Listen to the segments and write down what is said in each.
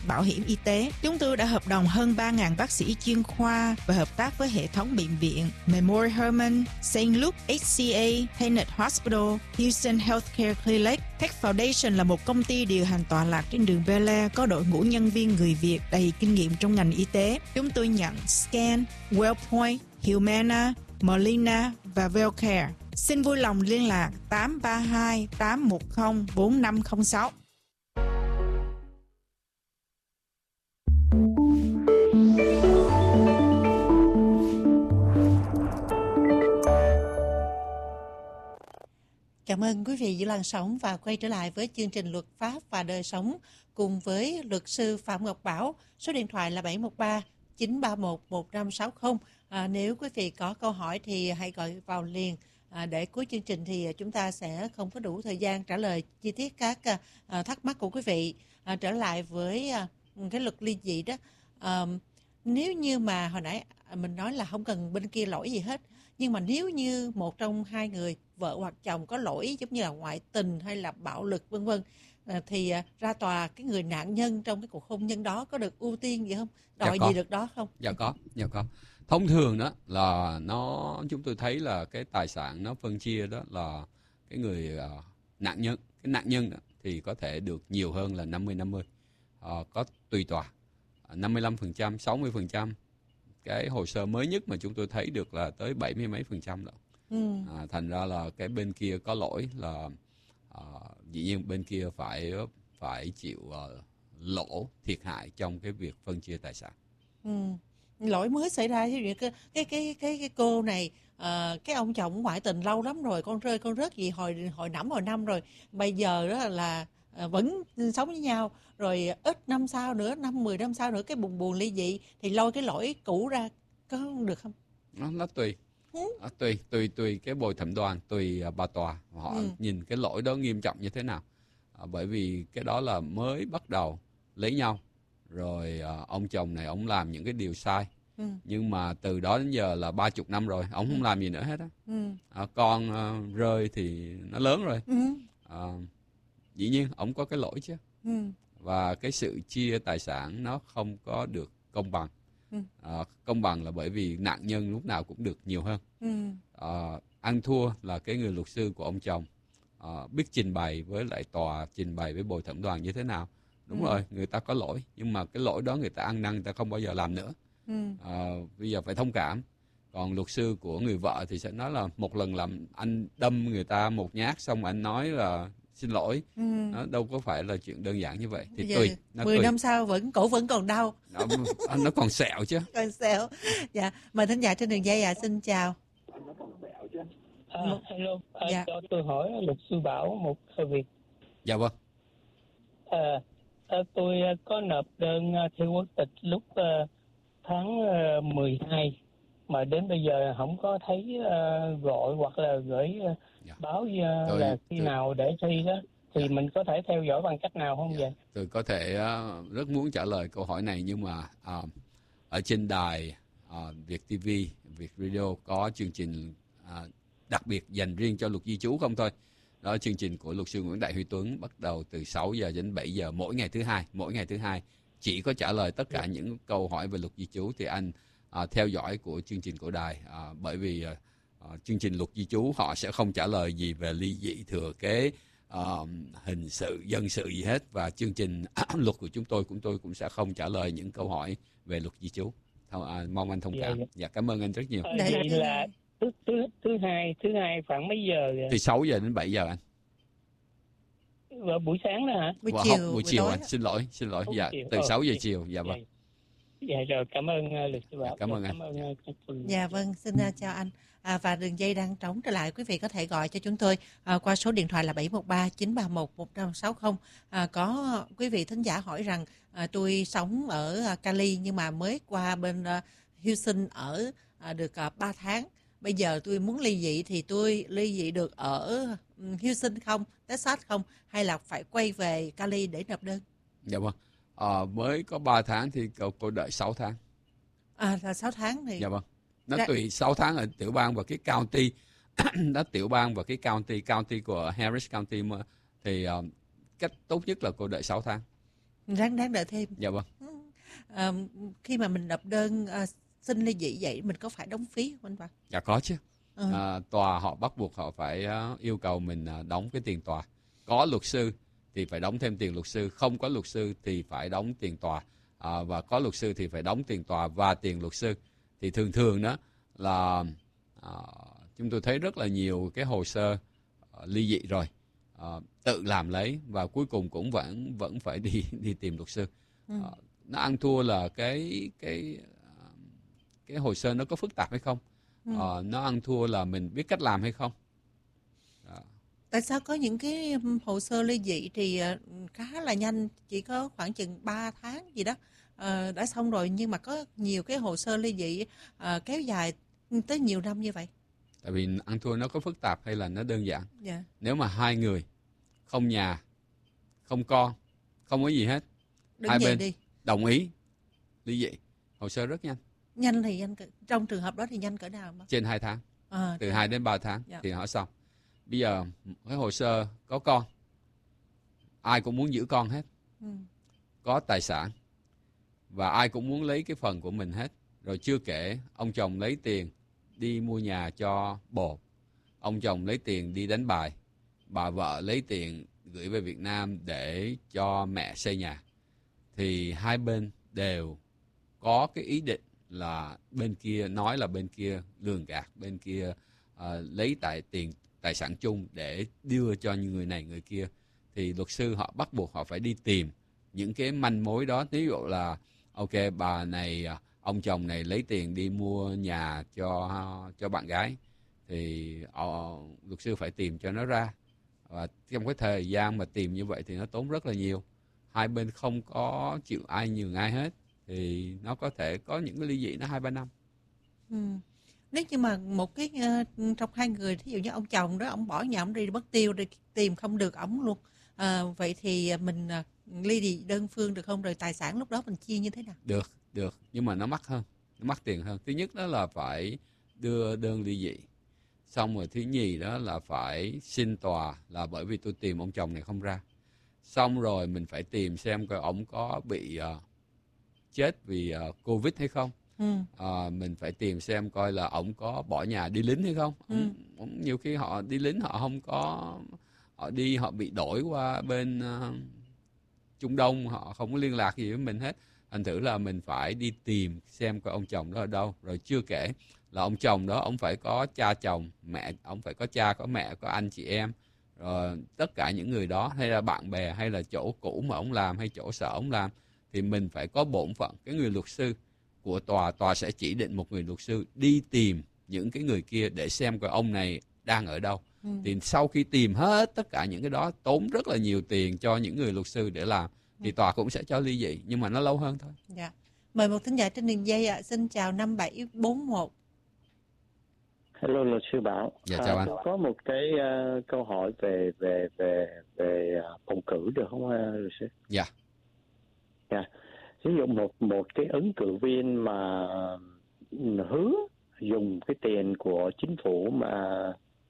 bảo hiểm y tế. Chúng tôi đã hợp đồng hơn 3.000 bác sĩ chuyên khoa và hợp tác với hệ thống bệnh viện Memorial Hermann, St. Luke HCA, Tenet Hospital, Houston Healthcare Clinic. Tech Foundation là một công ty điều hành tọa lạc trên đường Bel Air, có đội ngũ nhân viên người Việt đầy kinh nghiệm trong ngành y tế. Chúng tôi nhận Scan, Wellpoint, Humana, Molina và Wellcare. Xin vui lòng liên lạc 832 810 4506. Cảm ơn quý vị giữ làn sóng và quay trở lại với chương trình Luật pháp và đời sống cùng với luật sư Phạm Ngọc Bảo. Số điện thoại là 713 931 1560. Nếu quý vị có câu hỏi thì hãy gọi vào liền. Để cuối chương trình thì chúng ta sẽ không có đủ thời gian trả lời chi tiết các thắc mắc của quý vị. Trở lại với cái luật ly dị đó. Nếu như mà hồi nãy mình nói là không cần bên kia lỗi gì hết, nhưng mà nếu như một trong hai người, vợ hoặc chồng, có lỗi giống như là ngoại tình hay là bạo lực vân vân, thì ra tòa cái người nạn nhân trong cái cuộc hôn nhân đó có được ưu tiên gì không? Đòi gì được đó không? Dạ có. Thông thường đó là chúng tôi thấy là cái tài sản nó phân chia đó là cái người nạn nhân, cái nạn nhân đó, thì có thể được nhiều hơn là 50-50, có tùy tòa 55%, 60%. Cái hồ sơ mới nhất mà chúng tôi thấy được là tới 70 mấy % đó. Thành ra là cái bên kia có lỗi là dĩ nhiên bên kia phải chịu lỗ thiệt hại trong cái việc phân chia tài sản. Lỗi mới xảy ra chứ cái cô này, cái ông chồng ngoại tình lâu lắm rồi, con rớt gì hồi năm rồi, bây giờ đó là vẫn sống với nhau, rồi ít năm sau nữa, 10 năm sau nữa cái buồn ly dị thì lôi cái lỗi cũ ra, có được không? Nó tùy. Tùy cái bồi thẩm đoàn, tùy bà tòa họ nhìn cái lỗi đó nghiêm trọng như thế nào. Bởi vì cái đó là mới bắt đầu lấy nhau rồi, ông chồng này ông làm những cái điều sai, nhưng mà từ đó đến giờ là 30 năm rồi ông không làm gì nữa hết á. Con rơi thì nó lớn rồi, dĩ nhiên ông có cái lỗi chứ. Và cái sự chia tài sản nó không có được công bằng. Công bằng là bởi vì nạn nhân lúc nào cũng được nhiều hơn. Ăn thua là cái người luật sư của ông chồng biết trình bày với lại tòa, trình bày với bồi thẩm đoàn như thế nào. Đúng rồi, người ta có lỗi, nhưng mà cái lỗi đó người ta ăn năn, người ta không bao giờ làm nữa. Bây giờ phải thông cảm. Còn luật sư của người vợ thì sẽ nói là một lần làm anh đâm người ta một nhát xong anh nói là xin lỗi. Nó đâu có phải là chuyện đơn giản như vậy. Thì giờ, tùy. 10 năm sau cổ vẫn còn đau. Nó còn sẹo chứ. Còn sẹo. Dạ, mời thính giả trên đường dây xin chào. Hello, cho tôi hỏi luật sư Bảo một việc. Dạ vâng. Tôi có nộp đơn theo quốc tịch lúc tháng 12 mà đến bây giờ không có thấy gọi hoặc là gửi báo là khi nào để thi đó, thì mình có thể theo dõi bằng cách nào không vậy? Tôi có thể rất muốn trả lời câu hỏi này, nhưng mà ở trên đài Việt TV, Việt Radio có chương trình đặc biệt dành riêng cho luật di trú không thôi. Đó là chương trình của luật sư Nguyễn Đại Huy Tuấn, bắt đầu từ 6 giờ đến 7 giờ mỗi ngày thứ hai. Chỉ có trả lời tất cả những câu hỏi về luật di trú thì anh theo dõi của chương trình của đài, bởi vì chương trình luật di trú họ sẽ không trả lời gì về ly dị, thừa kế, hình sự, dân sự gì hết, và chương trình luật của chúng tôi cũng sẽ không trả lời những câu hỏi về luật di trú. Mong anh thông cảm. Dạ, cảm ơn anh rất nhiều. Vậy là thứ hai khoảng mấy giờ vậy? Từ 6 giờ đến 7 giờ anh. Vào buổi sáng đó hả? Buổi chiều anh, xin lỗi. Dạ, từ 6 giờ chiều. Dạ vâng. Dạ rồi, cảm ơn luật sư Bảo. Cảm ơn anh. Dạ vâng, xin chào anh. Và đường dây đang trống trở lại, quý vị có thể gọi cho chúng tôi qua số điện thoại là 713 931 1560. Có quý vị thính giả hỏi rằng tôi sống ở Cali nhưng mà mới qua bên Houston ở được 3 tháng. Bây giờ tôi muốn ly dị thì tôi ly dị được ở Houston không, Texas không, hay là phải quay về Cali để nộp đơn? Dạ vâng. Mới có 3 tháng thì cô đợi 6 tháng. Là 6 tháng thì... Dạ vâng. Nó tùy 6 tháng ở tiểu bang và cái county. Đó, tiểu bang và cái county của Harris County thì cách tốt nhất là cô đợi 6 tháng. Ráng đợi thêm. Dạ vâng. Khi mà mình nộp đơn xin ly dị vậy mình có phải đóng phí không anh Văn? Dạ có chứ. Tòa họ bắt buộc họ phải yêu cầu mình đóng cái tiền tòa. Có luật sư thì phải đóng thêm tiền luật sư, không có luật sư thì phải đóng tiền tòa, và có luật sư thì phải đóng tiền tòa và tiền luật sư. Thì thường đó là chúng tôi thấy rất là nhiều cái hồ sơ ly dị rồi tự làm lấy và cuối cùng cũng vẫn phải đi tìm luật sư. Nó ăn thua là cái hồ sơ nó có phức tạp hay không, nó ăn thua là mình biết cách làm hay không. Tại sao có những cái hồ sơ ly dị thì khá là nhanh, chỉ có khoảng chừng 3 tháng gì đó đã xong rồi, nhưng mà có nhiều cái hồ sơ ly dị kéo dài tới nhiều năm như vậy? Tại vì ăn thua nó có phức tạp hay là nó đơn giản? Dạ. Nếu mà hai người không nhà, không con, không có gì hết, hai bên đồng ý ly dị, hồ sơ rất nhanh. Nhanh thì nhanh, trong trường hợp đó thì nhanh cỡ nào? Trên 2 tháng, từ 2 đến 3 tháng thì họ xong. Bây giờ cái hồ sơ có con, ai cũng muốn giữ con hết, có tài sản và ai cũng muốn lấy cái phần của mình hết. Rồi chưa kể ông chồng lấy tiền đi mua nhà cho bồ, ông chồng lấy tiền đi đánh bài, bà vợ lấy tiền gửi về Việt Nam để cho mẹ xây nhà. Thì hai bên đều có cái ý định là bên kia nói là bên kia lường gạt, bên kia lấy tài sản chung để đưa cho người này người kia. Thì luật sư họ bắt buộc họ phải đi tìm những cái manh mối đó. Ví dụ là ok, bà này, ông chồng này lấy tiền đi mua nhà cho bạn gái, thì luật sư phải tìm cho nó ra. Và trong cái thời gian mà tìm như vậy thì nó tốn rất là nhiều. Hai bên không có chịu ai nhường ai hết, thì nó có thể có những cái ly dị nó 2-3 năm. Nếu như mà một cái trong hai người, ví dụ như ông chồng đó, ông bỏ nhà ông đi mất tiêu, rồi tìm không được ổng luôn, vậy thì mình ly dị đơn phương được không? Rồi tài sản lúc đó mình chia như thế nào? Được, nhưng mà nó mắc hơn, nó mắc tiền hơn. Thứ nhất đó là phải đưa đơn ly dị, xong rồi thứ nhì đó là phải xin tòa là bởi vì tôi tìm ông chồng này không ra. Xong rồi mình phải tìm xem coi ông có bị chết vì Covid hay không. Mình phải tìm xem coi là ông có bỏ nhà đi lính hay không. Nhiều khi họ đi lính họ không có, họ bị đổi qua bên Trung Đông, họ không có liên lạc gì với mình hết. Thành thử là mình phải đi tìm xem coi ông chồng đó ở đâu. Rồi chưa kể là ông chồng đó ông phải có cha chồng, mẹ ông phải có cha, có mẹ, có anh chị em, rồi tất cả những người đó, hay là bạn bè, hay là chỗ cũ mà ông làm, hay chỗ sở ông làm, thì mình phải có bổn phận. Cái người luật sư của tòa sẽ chỉ định một người luật sư đi tìm những cái người kia để xem coi ông này đang ở đâu. Thì sau khi tìm hết tất cả những cái đó, tốn rất là nhiều tiền cho những người luật sư để làm, thì tòa cũng sẽ cho ly dị, nhưng mà nó lâu hơn thôi. Dạ. Mời một thính giả trên đường dây ạ. Xin chào 5741. Hello luật sư Bảo. Dạ chào anh. Tôi có một cái câu hỏi về bầu cử được không luật sư? Dạ. Dạ. Ví dụ một cái ứng cử viên mà hứa dùng cái tiền của chính phủ mà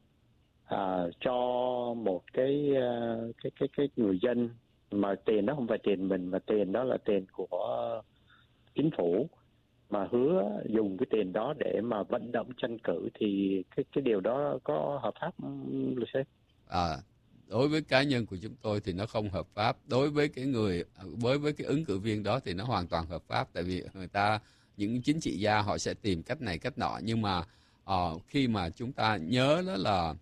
cho một cái người dân, mà tiền đó không phải tiền mình, mà tiền đó là tiền của chính phủ, mà hứa dùng cái tiền đó để mà vận động tranh cử, thì cái điều đó có hợp pháp không luật sư? Đối với cá nhân của chúng tôi thì nó không hợp pháp. Đối với cái ứng cử viên đó thì nó hoàn toàn hợp pháp, tại vì những chính trị gia họ sẽ tìm cách này cách nọ. Nhưng mà khi mà chúng ta nhớ đó là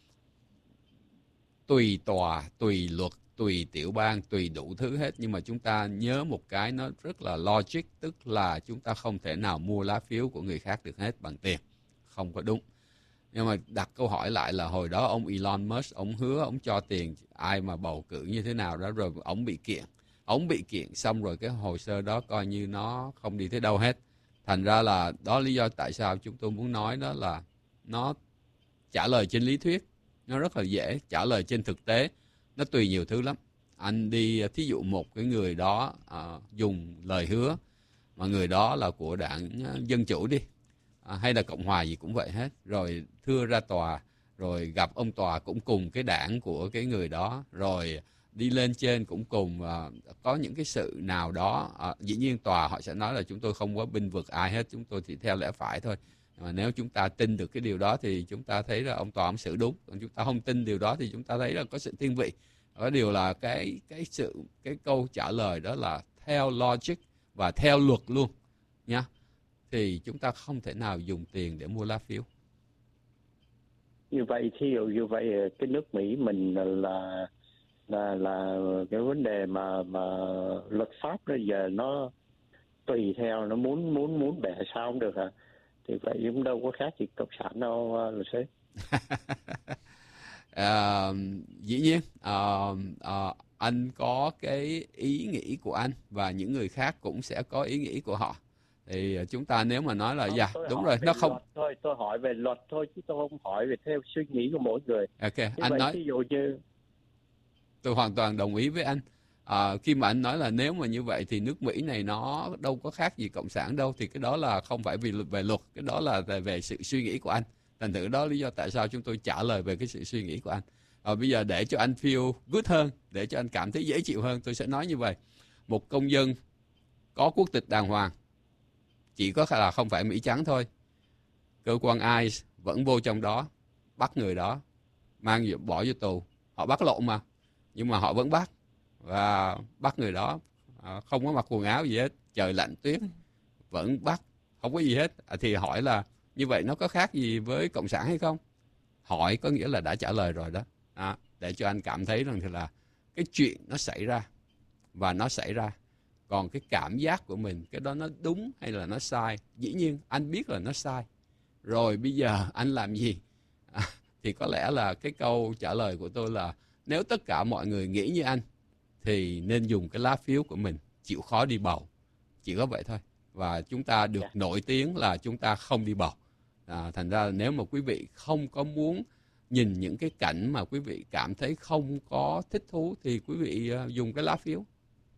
tùy tòa, tùy luật, tùy tiểu bang, tùy đủ thứ hết, nhưng mà chúng ta nhớ một cái nó rất là logic, tức là chúng ta không thể nào mua lá phiếu của người khác được hết bằng tiền, không có đúng. Nhưng mà đặt câu hỏi lại là hồi đó ông Elon Musk, ông hứa ông cho tiền ai mà bầu cử như thế nào đó, rồi ông bị kiện xong rồi cái hồ sơ đó coi như nó không đi tới đâu hết. Thành ra là đó lý do tại sao chúng tôi muốn nói đó là nó trả lời trên lý thuyết nó rất là dễ, trả lời trên thực tế nó tùy nhiều thứ lắm. Anh đi thí dụ một cái người đó dùng lời hứa mà người đó là của đảng Dân Chủ đi, hay là Cộng Hòa gì cũng vậy hết, rồi thưa ra tòa, rồi gặp ông tòa cũng cùng cái đảng của cái người đó, rồi đi lên trên cũng cùng có những cái sự nào đó. Dĩ nhiên tòa họ sẽ nói là chúng tôi không có bênh vực ai hết, chúng tôi chỉ theo lẽ phải thôi. Mà nếu chúng ta tin được cái điều đó thì chúng ta thấy là ông tòa ông xử đúng, còn chúng ta không tin điều đó thì chúng ta thấy là có sự thiên vị. Có điều là cái câu trả lời đó là theo logic và theo luật luôn nha. Thì chúng ta không thể nào dùng tiền để mua lá phiếu. Như vậy thí dụ như vậy cái nước Mỹ mình là cái vấn đề mà luật pháp bây giờ nó tùy theo, nó muốn bẻ sao không được hả? Thì vậy cũng đâu có khác gì cộng sản đâu luật sư. Dĩ nhiên anh có cái ý nghĩ của anh và những người khác cũng sẽ có ý nghĩ của họ. Thì chúng ta nếu mà nói là đúng rồi, nó không thôi, tôi hỏi về luật thôi chứ tôi không hỏi về theo suy nghĩ của mỗi người. Ok, như anh vậy, nói ví dụ như tôi hoàn toàn đồng ý với anh. Khi mà anh nói là nếu mà như vậy thì nước Mỹ này nó đâu có khác gì cộng sản đâu, thì cái đó là không phải về luật, cái đó là về sự suy nghĩ của anh. Thành thử đó lý do tại sao chúng tôi trả lời về cái sự suy nghĩ của anh. Bây giờ để cho anh feel good hơn, để cho anh cảm thấy dễ chịu hơn, tôi sẽ nói như vậy. Một công dân có quốc tịch đàng hoàng, chỉ có là không phải Mỹ trắng thôi, cơ quan ICE vẫn vô trong đó, bắt người đó, bỏ vô tù. Họ bắt lộn mà, nhưng mà họ vẫn bắt. Và bắt người đó không có mặc quần áo gì hết, trời lạnh tuyết, vẫn bắt, không có gì hết. Thì hỏi là như vậy nó có khác gì với cộng sản hay không? Hỏi có nghĩa là đã trả lời rồi đó. Để cho anh cảm thấy rằng thì là cái chuyện nó xảy ra và nó xảy ra. Còn cái cảm giác của mình, cái đó nó đúng hay là nó sai, dĩ nhiên anh biết là nó sai. Rồi bây giờ anh làm gì? Thì có lẽ là cái câu trả lời của tôi là nếu tất cả mọi người nghĩ như anh thì nên dùng cái lá phiếu của mình, chịu khó đi bầu. Chỉ có vậy thôi. Và chúng ta được nổi tiếng là chúng ta không đi bầu. Thành ra nếu mà quý vị không có muốn nhìn những cái cảnh mà quý vị cảm thấy không có thích thú thì quý vị dùng cái lá phiếu.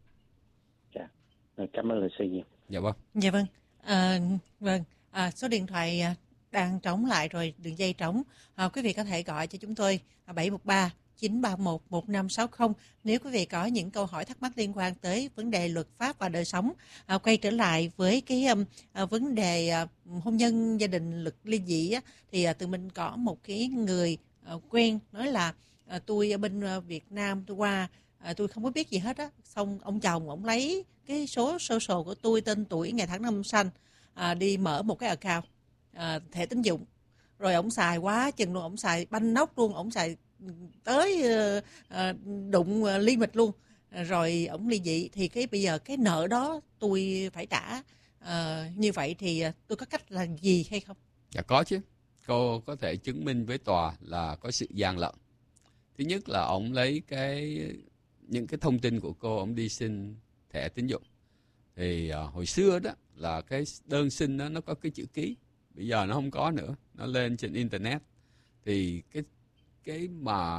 Cảm ơn luật sư nhiều. Dạ vâng. Dạ vâng. Số điện thoại đang trống lại rồi, đường dây trống. Quý vị có thể gọi cho chúng tôi 713 931 1560 nếu quý vị có những câu hỏi thắc mắc liên quan tới vấn đề luật pháp và đời sống. Quay trở lại với cái vấn đề hôn nhân gia đình luật ly dị á, thì tụi mình có một cái người quen nói là tôi ở bên Việt Nam tôi qua, tôi không có biết gì hết á, xong ông chồng ông lấy cái số social của tôi, tên tuổi ngày tháng năm sinh, đi mở một cái account thẻ tín dụng, rồi ông xài quá chừng luôn, ông xài banh nóc luôn, ông xài tới đụng limit luôn, rồi ông ly dị. Thì cái bây giờ cái nợ đó tôi phải trả, như vậy thì tôi có cách làm gì hay không? Dạ có chứ. Cô có thể chứng minh với tòa là có sự gian lận. Thứ nhất là ông lấy những cái thông tin của cô, ông đi xin thẻ tín dụng. Thì hồi xưa đó là cái đơn xin đó nó có cái chữ ký, bây giờ nó không có nữa, nó lên trên internet. Thì cái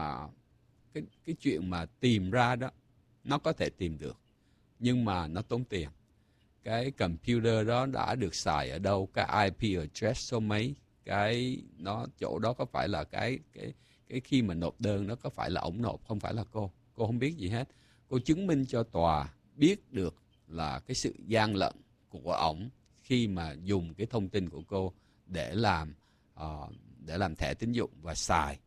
chuyện mà tìm ra đó nó có thể tìm được, nhưng mà nó tốn tiền. Cái computer đó đã được xài ở đâu, cái IP address số mấy, cái nó chỗ đó có phải là cái khi mà nộp đơn nó có phải là ổng nộp, không phải là cô không biết gì hết. Cô chứng minh cho tòa biết được là cái sự gian lận của ổng khi mà dùng cái thông tin của cô để làm thẻ tín dụng và xài,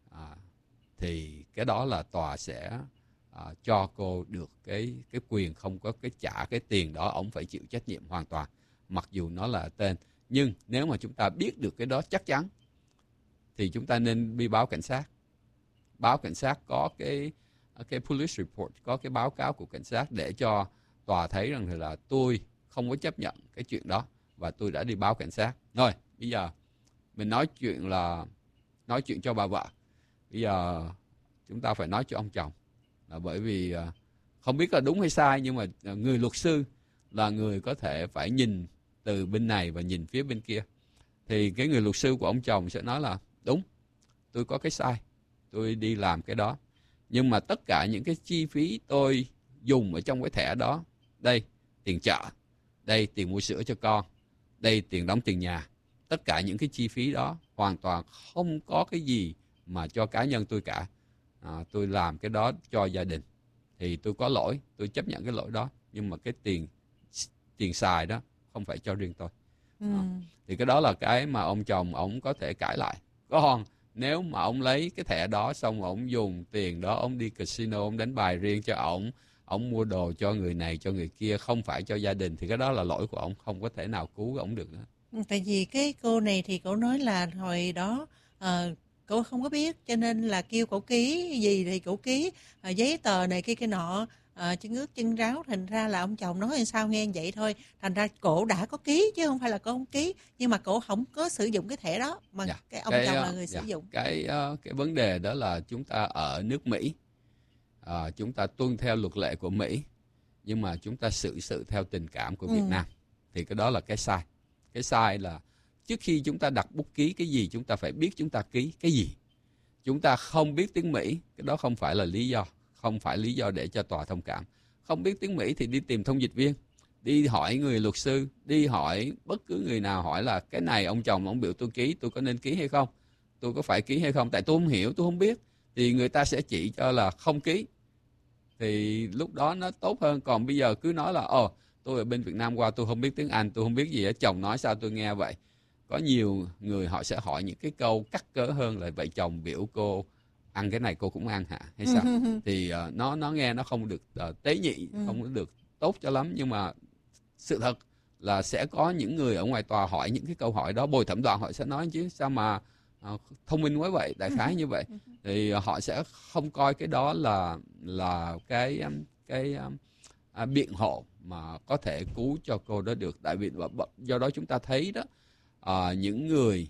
thì cái đó là tòa sẽ cho cô được cái quyền không có cái trả cái tiền đó, ổng phải chịu trách nhiệm hoàn toàn, mặc dù nó là tên. Nhưng nếu mà chúng ta biết được cái đó chắc chắn thì chúng ta nên đi báo cảnh sát. Báo cảnh sát có cái police report, có cái báo cáo của cảnh sát để cho tòa thấy rằng là tôi không có chấp nhận cái chuyện đó và tôi đã đi báo cảnh sát. Rồi, bây giờ mình nói chuyện cho bà vợ. Bây giờ chúng ta phải nói cho ông chồng, là bởi vì không biết là đúng hay sai, nhưng mà người luật sư là người có thể phải nhìn từ bên này và nhìn phía bên kia. Thì cái người luật sư của ông chồng sẽ nói là đúng, tôi có cái sai, tôi đi làm cái đó, nhưng mà tất cả những cái chi phí tôi dùng ở trong cái thẻ đó, đây tiền chợ, đây tiền mua sữa cho con, đây tiền đóng tiền nhà, tất cả những cái chi phí đó hoàn toàn không có cái gì mà cho cá nhân tôi cả. Tôi làm cái đó cho gia đình, thì tôi có lỗi, tôi chấp nhận cái lỗi đó, nhưng mà cái tiền xài đó không phải cho riêng tôi. Thì cái đó là cái mà ông chồng ông có thể cãi lại. Còn nếu mà ông lấy cái thẻ đó xong ông dùng tiền đó ông đi casino, ông đánh bài riêng cho ông mua đồ cho người này cho người kia, không phải cho gia đình, thì cái đó là lỗi của ông, không có thể nào cứu ông được nữa. Tại vì cái cô này thì cổ nói là hồi đó cổ không có biết, cho nên là kêu cổ ký gì thì cổ ký giấy tờ này kia nọ, chân ướt chân ráo, thành ra là ông chồng nói sao nghe vậy thôi, thành ra cổ đã có ký chứ không phải là cổ không ký, nhưng mà cổ không có sử dụng cái thẻ đó mà cái ông chồng là người sử dụng. Cái vấn đề đó là chúng ta ở nước Mỹ, chúng ta tuân theo luật lệ của Mỹ, nhưng mà chúng ta xử sự theo tình cảm của Việt Nam, thì cái đó là cái sai. Cái sai là trước khi chúng ta đặt bút ký cái gì, chúng ta phải biết chúng ta ký cái gì. Chúng ta không biết tiếng Mỹ, cái đó không phải là lý do, không phải lý do để cho tòa thông cảm. Không biết tiếng Mỹ thì đi tìm thông dịch viên, đi hỏi người luật sư, đi hỏi bất cứ người nào, hỏi là cái này ông chồng ông biểu tôi ký, tôi có nên ký hay không, tôi có phải ký hay không, tại tôi không hiểu, tôi không biết, thì người ta sẽ chỉ cho là không ký, thì lúc đó nó tốt hơn. Còn bây giờ cứ nói là tôi ở bên Việt Nam qua, tôi không biết tiếng Anh, tôi không biết gì hết, chồng nói sao tôi nghe vậy. Có nhiều người họ sẽ hỏi những cái câu cắt cớ hơn là vậy chồng biểu cô ăn cái này cô cũng ăn hả hay sao, thì nó nghe nó không được tế nhị, không có được tốt cho lắm. Nhưng mà sự thật là sẽ có những người ở ngoài tòa hỏi những cái câu hỏi đó, bồi thẩm đoàn họ sẽ nói chứ sao mà thông minh quá vậy, đại khái như vậy, thì họ sẽ không coi cái đó là cái biện hộ mà có thể cứu cho cô đó được. Tại vì do đó chúng ta thấy đó, những người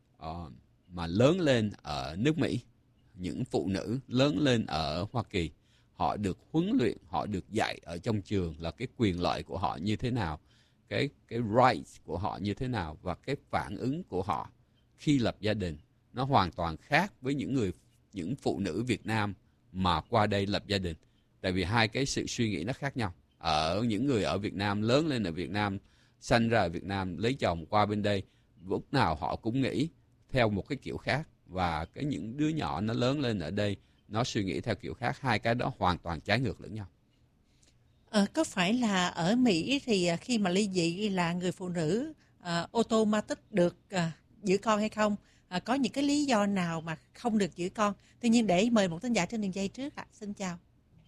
mà lớn lên ở nước Mỹ, những phụ nữ lớn lên ở Hoa Kỳ, họ được huấn luyện, họ được dạy ở trong trường là cái quyền lợi của họ như thế nào, cái rights của họ như thế nào, và cái phản ứng của họ khi lập gia đình nó hoàn toàn khác với những phụ nữ Việt Nam mà qua đây lập gia đình. Tại vì hai cái sự suy nghĩ nó khác nhau. Ở những người ở Việt Nam, lớn lên ở Việt Nam, sanh ra ở Việt Nam, lấy chồng qua bên đây, lúc nào họ cũng nghĩ theo một cái kiểu khác, và những đứa nhỏ nó lớn lên ở đây nó suy nghĩ theo kiểu khác. Hai cái đó hoàn toàn trái ngược lẫn nhau. Có phải là ở Mỹ thì khi mà ly dị là người phụ nữ automatic được giữ con hay không? Có những cái lý do nào mà không được giữ con? Tuy nhiên để mời một thính giả trên đường dây trước ạ. Xin chào.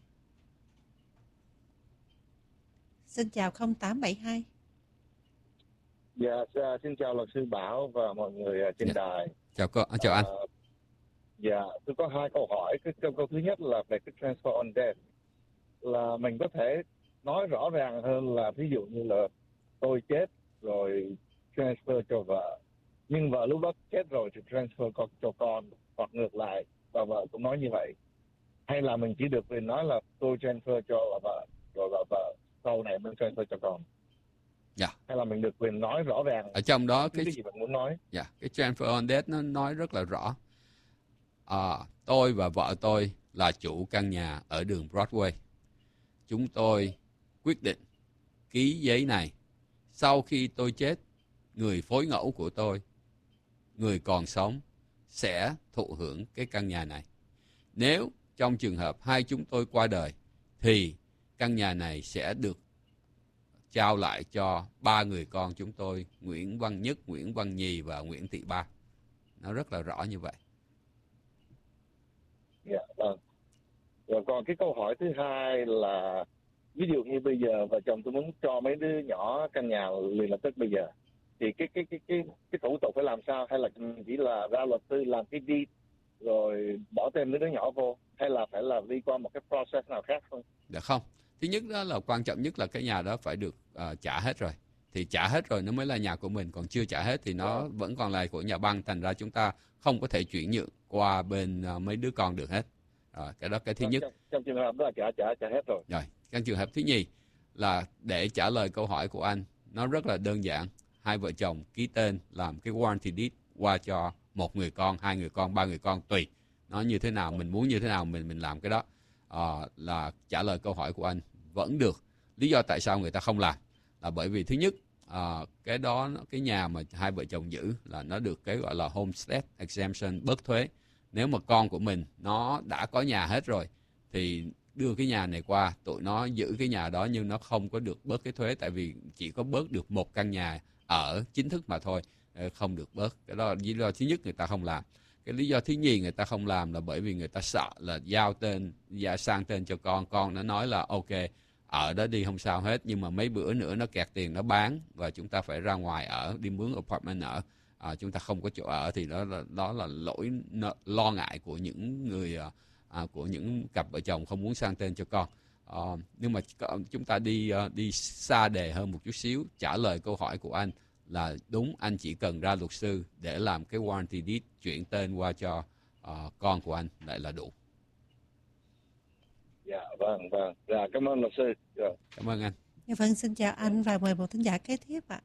Xin chào 0872. Dạ, xin chào luật sư Bảo và mọi người trên đài. Chào anh. Dạ, tôi có hai câu hỏi. Câu thứ nhất là về cái transfer on death, là mình có thể nói rõ ràng hơn là ví dụ như là tôi chết rồi transfer cho vợ, nhưng vợ lúc đó chết rồi thì transfer cho con, hoặc ngược lại, và vợ cũng nói như vậy. Hay là mình chỉ được quyền nói là tôi transfer cho vợ, rồi vợ sau này mới transfer cho con. Hay là mình được quyền nói rõ ràng ở trong đó cái gì mình muốn nói. Cái transfer on death nó nói rất là rõ. Tôi và vợ tôi là chủ căn nhà ở đường Broadway. Chúng tôi quyết định ký giấy này. Sau khi tôi chết, người phối ngẫu của tôi, người còn sống, sẽ thụ hưởng cái căn nhà này. Nếu trong trường hợp hai chúng tôi qua đời, thì căn nhà này sẽ được trao lại cho ba người con chúng tôi, Nguyễn Văn Nhất, Nguyễn Văn Nhì và Nguyễn Thị Ba. Nó rất là rõ như vậy. Dạ, vâng. Rồi còn cái câu hỏi thứ hai là ví dụ như bây giờ vợ chồng tôi muốn cho mấy đứa nhỏ căn nhà liền lập tức bây giờ, thì cái thủ tục phải làm sao? Hay là chỉ là ra luật sư làm cái deed rồi bỏ tên mấy đứa nhỏ vô, hay là phải là đi qua một cái process nào khác không? Được không? Thứ nhất đó là quan trọng nhất là cái nhà đó phải được trả hết rồi. Thì trả hết rồi nó mới là nhà của mình, còn chưa trả hết thì nó vẫn còn là của nhà băng, thành ra chúng ta không có thể chuyển nhượng qua bên mấy đứa con được hết. Rồi, cái đó cái thứ nhất. Trong trường hợp đó là trả hết rồi. Rồi, cái trường hợp thứ nhì là để trả lời câu hỏi của anh, nó rất là đơn giản. Hai vợ chồng ký tên làm cái warranty deed qua cho một người con, hai người con, ba người con, tùy nó như thế nào, mình muốn như thế nào mình làm cái đó. Là trả lời câu hỏi của anh vẫn được. Lý do tại sao người ta không làm là bởi vì thứ nhất, cái đó cái nhà mà hai vợ chồng giữ là nó được cái gọi là homestead exemption, bớt thuế. Nếu mà con của mình nó đã có nhà hết rồi thì đưa cái nhà này qua, tụi nó giữ cái nhà đó nhưng nó không có được bớt cái thuế, tại vì chỉ có bớt được một căn nhà ở chính thức mà thôi, không được bớt. Cái đó là lý do thứ nhất người ta không làm. Cái lý do thứ nhì người ta không làm là bởi vì người ta sợ là giao sang tên cho con nó nói là ok, ở đó đi không sao hết, nhưng mà mấy bữa nữa nó kẹt tiền nó bán và chúng ta phải ra ngoài ở, đi mướn apartment ở, chúng ta không có chỗ ở, thì đó là lỗi lo ngại của những người của những cặp vợ chồng không muốn sang tên cho con. Nhưng mà chúng ta đi xa đề hơn một chút xíu, trả lời câu hỏi của anh là đúng, anh chỉ cần ra luật sư để làm cái warranty deed chuyển tên qua cho con của anh lại là đủ. Dạ, vâng. Dạ, cảm ơn luật sư. Dạ. Cảm ơn anh. Dạ vâng, xin chào anh và mời một thính giả kế tiếp ạ.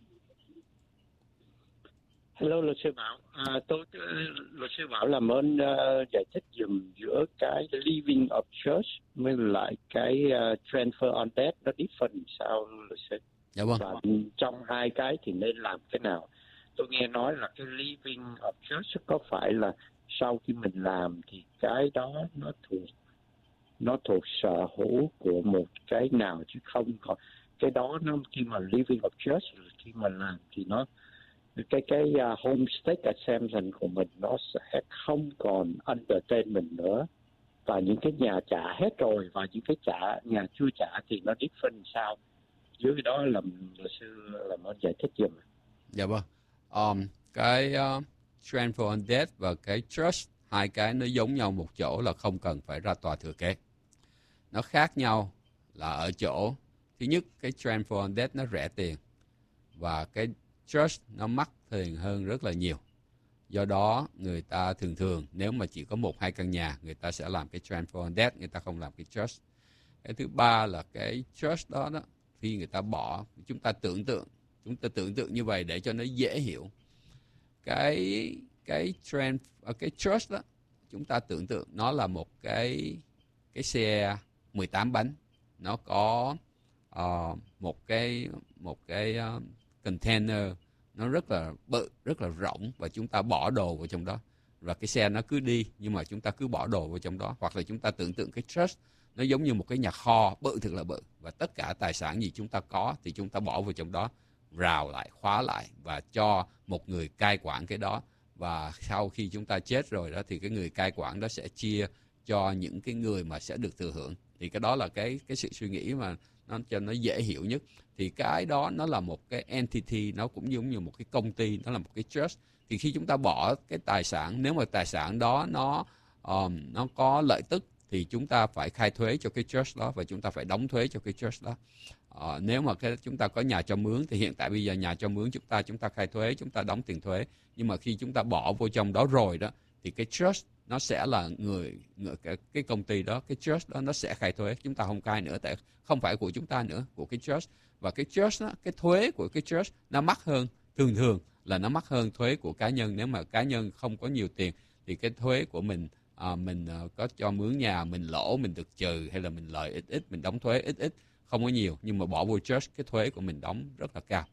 Hello, luật sư Bảo. Luật sư Bảo làm ơn giải thích dùm giữa cái living of church với lại cái transfer on debt nó different sao luật sư? Dạ vâng. Và trong hai cái thì nên làm cái nào? Tôi nghe nói là cái living of church có phải là sau khi mình làm thì cái đó nó thuộc sở hữu của một cái nào chứ không còn cái đó nó khi mà living of church khi mà làm thì nó cái homestay exemption của mình nó sẽ không còn under tên mình nữa, và những cái nhà trả hết rồi và những cái nhà chưa trả thì nó different sao? Dưới cái đó luật sư làm ơn giải thích giùm. Dạ vâng. Cái transfer on debt và cái trust, hai cái nó giống nhau một chỗ là không cần phải ra tòa thừa kế. Nó khác nhau là ở chỗ thứ nhất, cái transfer on debt nó rẻ tiền và cái trust nó mắc tiền hơn rất là nhiều. Do đó người ta thường nếu mà chỉ có 1-2 căn nhà, người ta sẽ làm cái transfer on debt, người ta không làm cái trust. Cái thứ ba là cái trust đó khi người ta bỏ, chúng ta tưởng tượng như vậy để cho nó dễ hiểu. Cái trust đó, chúng ta tưởng tượng nó là một cái xe 18 bánh, nó có một cái container nó rất là bự, rất là rộng, và chúng ta bỏ đồ vào trong đó, và cái xe nó cứ đi nhưng mà chúng ta cứ bỏ đồ vào trong đó. Hoặc là chúng ta tưởng tượng cái trust nó giống như một cái nhà kho bự, thật là bự, và tất cả tài sản gì chúng ta có thì chúng ta bỏ vào trong đó, rào lại, khóa lại và cho một người cai quản cái đó. Và sau khi chúng ta chết rồi đó thì cái người cai quản đó sẽ chia cho những cái người mà sẽ được thừa hưởng. Thì cái đó là cái sự suy nghĩ mà nó cho nó dễ hiểu nhất. Thì cái đó nó là một cái entity, nó cũng giống như một cái công ty, nó là một cái trust. Thì khi chúng ta bỏ cái tài sản, nếu mà tài sản đó nó có lợi tức thì chúng ta phải khai thuế cho cái trust đó và chúng ta phải đóng thuế cho cái trust đó. Nếu mà chúng ta có nhà cho mướn thì hiện tại bây giờ nhà cho mướn chúng ta khai thuế, chúng ta đóng tiền thuế. Nhưng mà khi chúng ta bỏ vô trong đó rồi đó thì cái trust nó sẽ là cái công ty đó, cái trust đó nó sẽ khai thuế, chúng ta không khai nữa, tại không phải của chúng ta nữa, của cái trust. Và cái trust đó, cái thuế của cái trust nó mắc hơn, thường là nó mắc hơn thuế của cá nhân. Nếu mà cá nhân không có nhiều tiền thì cái thuế của mình có cho mướn nhà, mình lỗ mình được trừ, hay là mình lợi ít mình đóng thuế ít, không có nhiều. Nhưng mà bỏ vô trust, cái thuế của mình đóng rất là cao.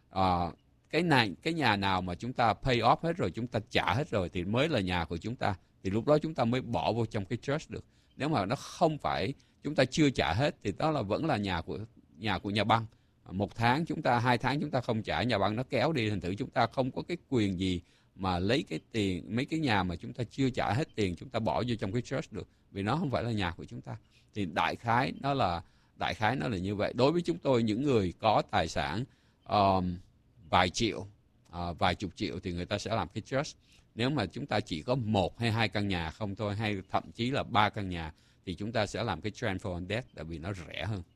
Cái nhà nào mà chúng ta pay off hết rồi, chúng ta trả hết rồi thì mới là nhà của chúng ta, thì lúc đó chúng ta mới bỏ vô trong cái trust được. Nếu mà nó không phải, chúng ta chưa trả hết thì đó vẫn là nhà của nhà băng. 1 tháng 2 tháng chúng ta không trả, nhà băng nó kéo đi, thành thử chúng ta không có cái quyền gì mà lấy cái tiền, mấy cái nhà mà chúng ta chưa trả hết tiền chúng ta bỏ vô trong cái trust được, vì nó không phải là nhà của chúng ta. Thì đại khái nó là như vậy. Đối với chúng tôi, những người có tài sản vài chục triệu thì người ta sẽ làm cái trust. Nếu mà chúng ta chỉ có 1 hay 2 căn nhà không thôi, hay thậm chí là 3 căn nhà thì chúng ta sẽ làm cái transfer on debt, tại vì nó rẻ hơn.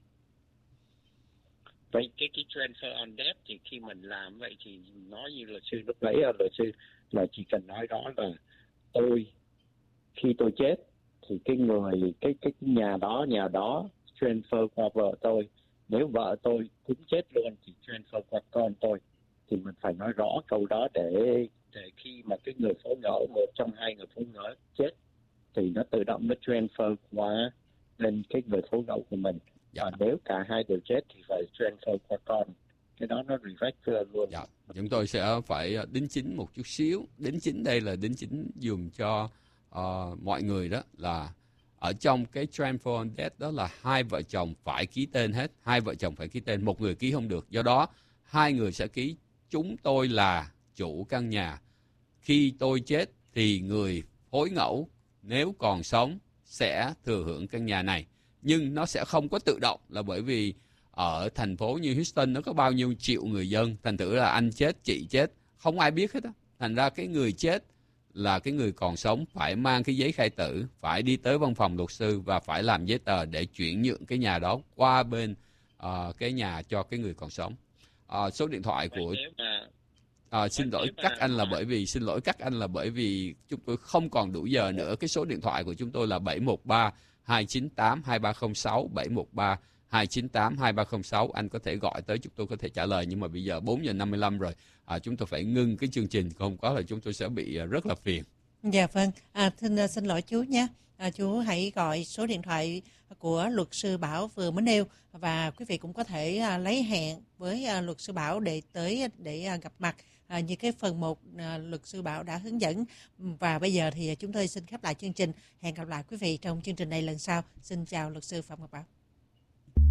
Vậy cái transfer on debt thì khi mình làm vậy thì nói như luật sư lúc nãy, luật sư là chỉ cần nói đó là khi tôi chết thì cái nhà đó transfer qua vợ tôi. Nếu vợ tôi cũng chết luôn thì transfer qua con tôi. Thì mình phải nói rõ câu đó để khi mà cái người phối ngẫu, một trong hai người phối ngẫu chết thì nó tự động nó transfer qua lên cái người phối ngẫu của mình. Dạ. Và nếu cả hai đều chết thì phải transfer qua con. Cái đó nó reverse luôn. Dạ. Chúng tôi sẽ phải đính chính một chút xíu. Đính chính đây là đính chính dùng cho mọi người, đó là ở trong cái transfer on death đó là hai vợ chồng phải ký tên hết, hai vợ chồng phải ký tên, một người ký không được. Do đó hai người sẽ ký chúng tôi là chủ căn nhà. Khi tôi chết thì người phối ngẫu nếu còn sống sẽ thừa hưởng căn nhà này. Nhưng nó sẽ không có tự động, là bởi vì ở thành phố như Houston nó có bao nhiêu triệu người dân, thành thử là anh chết, chị chết, không ai biết hết á. Thành ra cái người chết là cái người còn sống phải mang cái giấy khai tử, phải đi tới văn phòng luật sư và phải làm giấy tờ để chuyển nhượng cái nhà đó qua bên cái nhà cho cái người còn sống. Số điện thoại của xin lỗi các anh là bởi vì chúng tôi không còn đủ giờ nữa. Cái số điện thoại của chúng tôi là 713-298-2306, 713-298-2306. Anh có thể gọi tới, chúng tôi có thể trả lời. Nhưng mà bây giờ 4:55 rồi, chúng tôi phải ngưng cái chương trình, không có là chúng tôi sẽ bị rất là phiền. Dạ vâng, xin lỗi chú nhé. Chú hãy gọi số điện thoại của luật sư Bảo vừa mới nêu, và quý vị cũng có thể lấy hẹn với luật sư Bảo để gặp mặt như cái phần 1 luật sư Bảo đã hướng dẫn. Và bây giờ thì chúng tôi xin khép lại chương trình. Hẹn gặp lại quý vị trong chương trình này lần sau. Xin chào luật sư Phạm Ngọc Bảo.